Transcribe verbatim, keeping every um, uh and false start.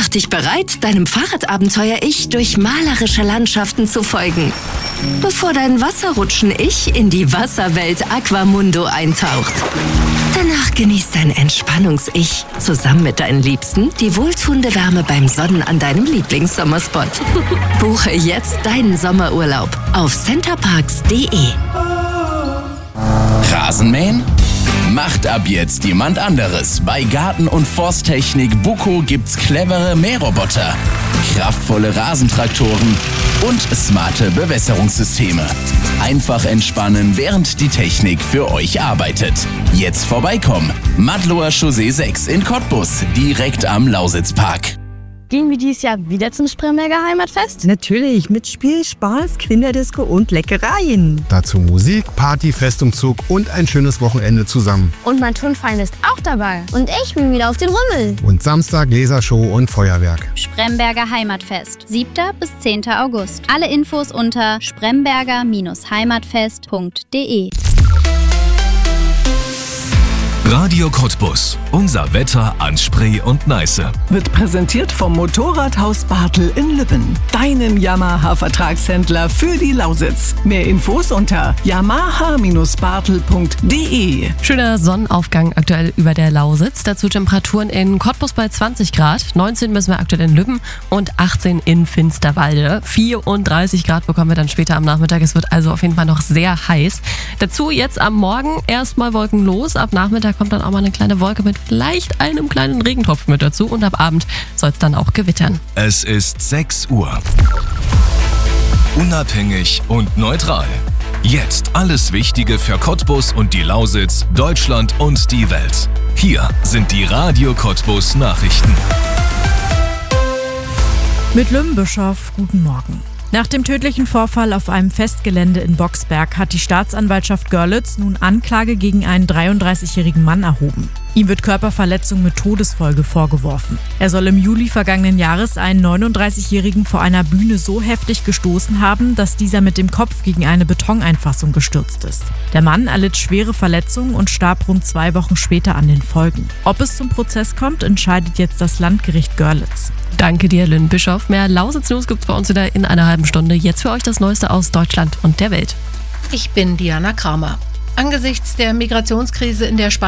Mach dich bereit, deinem Fahrradabenteuer-Ich durch malerische Landschaften zu folgen, bevor dein Wasserrutschen-Ich in die Wasserwelt Aquamundo eintaucht. Danach genießt dein Entspannungs-Ich zusammen mit deinen Liebsten die wohltuende Wärme beim Sonnen an deinem Lieblingssommerspot. Buche jetzt deinen Sommerurlaub auf centerparks punkt de. Rasenmähen? Macht ab jetzt jemand anderes. Bei Garten- und Forsttechnik Buco gibt's clevere Mähroboter, kraftvolle Rasentraktoren und smarte Bewässerungssysteme. Einfach entspannen, während die Technik für euch arbeitet. Jetzt vorbeikommen. Madloer Chaussee sechs in Cottbus, direkt am Lausitzpark. Gehen wir dieses Jahr wieder zum Spremberger Heimatfest? Natürlich, mit Spiel, Spaß, Kinderdisco und Leckereien. Dazu Musik, Party, Festumzug und ein schönes Wochenende zusammen. Und mein Turnverein ist auch dabei. Und ich bin wieder auf den Rummel. Und Samstag Lasershow und Feuerwerk. Spremberger Heimatfest, siebter bis zehnter August. Alle Infos unter spremberger Heimatfest punkt de. Radio Cottbus. Unser Wetter an Spree und Neiße. Wird präsentiert vom Motorradhaus Bartel in Lübben. Deinem Yamaha-Vertragshändler für die Lausitz. Mehr Infos unter yamaha bartel punkt de. Schöner Sonnenaufgang aktuell über der Lausitz. Dazu Temperaturen in Cottbus bei zwanzig Grad. neunzehn müssen wir aktuell in Lübben und achtzehn in Finsterwalde. vierunddreißig Grad bekommen wir dann später am Nachmittag. Es wird also auf jeden Fall noch sehr heiß. Dazu jetzt am Morgen erstmal wolkenlos. Ab Nachmittag kommt dann auch mal eine kleine Wolke mit vielleicht einem kleinen Regentropf mit dazu und ab Abend soll es dann auch gewittern. Es ist sechs Uhr. Unabhängig und neutral. Jetzt alles Wichtige für Cottbus und die Lausitz, Deutschland und die Welt. Hier sind die Radio Cottbus Nachrichten. Mit Lümmenbischof, guten Morgen. Nach dem tödlichen Vorfall auf einem Festgelände in Boxberg hat die Staatsanwaltschaft Görlitz nun Anklage gegen einen dreiunddreißigjährigen Mann erhoben. Ihm wird Körperverletzung mit Todesfolge vorgeworfen. Er soll im Juli vergangenen Jahres einen neununddreißigjährigen vor einer Bühne so heftig gestoßen haben, dass dieser mit dem Kopf gegen eine Betoneinfassung gestürzt ist. Der Mann erlitt schwere Verletzungen und starb rund zwei Wochen später an den Folgen. Ob es zum Prozess kommt, entscheidet jetzt das Landgericht Görlitz. Danke dir, Lynn Bischof. Mehr Lausitz-News gibt es bei uns wieder in einer halben Stunde. Jetzt für euch das Neueste aus Deutschland und der Welt. Ich bin Diana Kramer. Angesichts der Migrationskrise in der Spanien